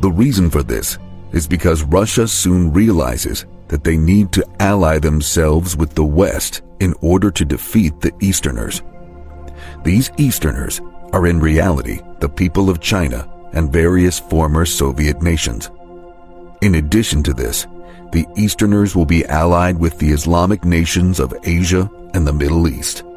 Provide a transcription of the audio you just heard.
The reason for this is because Russia soon realizes that they need to ally themselves with the West in order to defeat the Easterners. These Easterners are in reality the people of China and various former Soviet nations. In addition to this, the Easterners will be allied with the Islamic nations of Asia and the Middle East.